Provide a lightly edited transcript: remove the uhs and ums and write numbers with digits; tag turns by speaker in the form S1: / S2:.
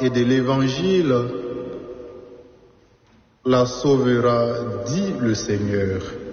S1: et de l'Évangile la sauvera, dit le Seigneur.